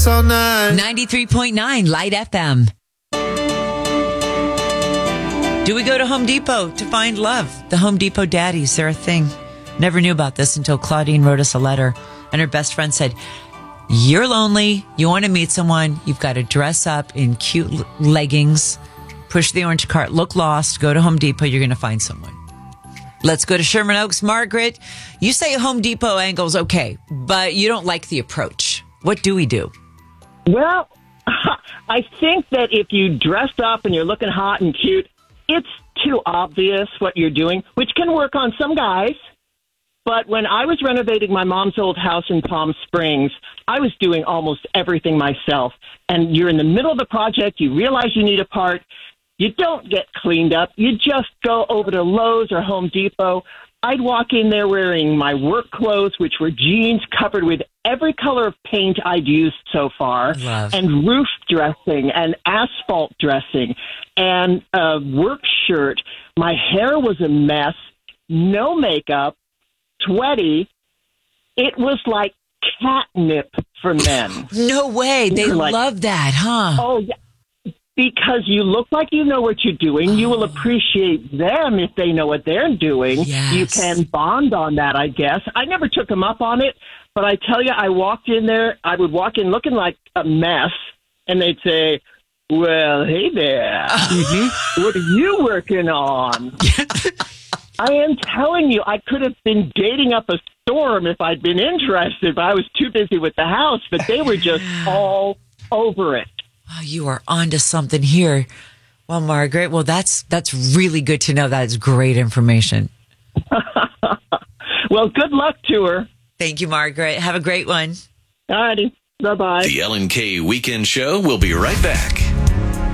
dance all night. 93.9 Light FM. Do we go to Home Depot to find love? The Home Depot daddies, they're a thing. Never knew about this until Claudine wrote us a letter, and her best friend said, you're lonely, you want to meet someone, you've got to dress up in cute leggings, push the orange cart, look lost, go to Home Depot, you're going to find someone. Let's go to Sherman Oaks. Margaret, you say Home Depot angle's okay, but you don't like the approach. What do we do? Well, I think that if you dress up and you're looking hot and cute, it's too obvious what you're doing, which can work on some guys. But when I was renovating my mom's old house in Palm Springs, I was doing almost everything myself. And you're in the middle of the project, you realize you need a part, you don't get cleaned up, you just go over to Lowe's or Home Depot. I'd walk in there wearing my work clothes, which were jeans covered with every color of paint I'd used so far, and roof dressing and asphalt dressing and a work shirt. My hair was a mess, no makeup, sweaty. It was like catnip for men. No way. They love that, huh? Oh, yeah. Because you look like you know what you're doing. You will appreciate them if they know what they're doing. Yes. You can bond on that, I guess. I never took them up on it, but I tell you, I walked in there. I would walk in looking like a mess, and they'd say, well, hey there. What are you working on? I am telling you, I could have been dating up a storm if I'd been interested, but I was too busy with the house. But they were just all over it. Oh, you are onto something here. Well, Margaret, that's really good to know. That is great information. Well, good luck to her. Thank you, Margaret. Have a great one. All righty. Bye-bye. The Ellen K Weekend Show will be right back.